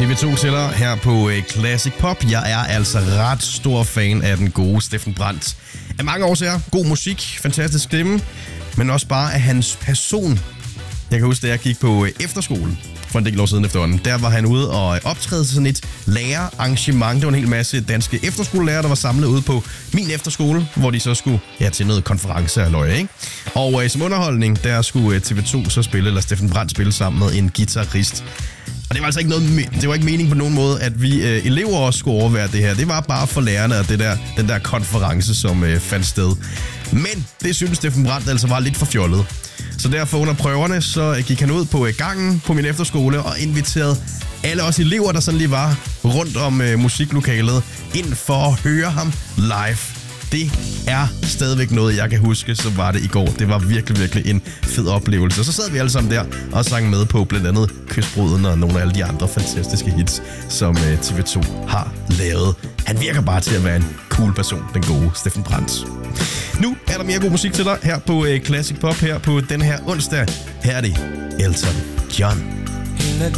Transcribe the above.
TV2 tæller her på Classic Pop. Jeg er altså ret stor fan af den gode Steffen Brandt. Af mange årsager. God musik, fantastisk stemme, men også bare af hans person. Jeg kan huske, da jeg gik på efterskole for en del år siden efterhånden. Der var han ude og optræde til sådan et lærerarrangement. Det var en hel masse danske efterskolelærer, der var samlet ude på min efterskole, hvor de så skulle til noget konference og løg, ikke? Og som underholdning, der skulle TV2 så spille, eller Steffen Brandt spille sammen med en guitarist. Og det var altså ikke det var ikke meningen på nogen måde, at vi elever også skulle overvære det her. Det var bare for lærerne og den der konference, som fandt sted. Men det synes Steffen Brandt altså var lidt for fjollet. Så derfor under prøverne, så gik han ud på gangen på min efterskole og inviterede alle os elever, der sådan lige var rundt om musiklokalet, ind for at høre ham live. Det er stadigvæk noget, jeg kan huske, så var det i går. Det var virkelig, virkelig en fed oplevelse. Og så sad vi alle sammen der og sang med på blandt andet Kystbruden og nogle af alle de andre fantastiske hits, som TV2 har lavet. Han virker bare til at være en cool person, den gode Steffen Brandt. Nu er der mere god musik til dig her på Classic Pop her på den her onsdag. Her er det Elton John.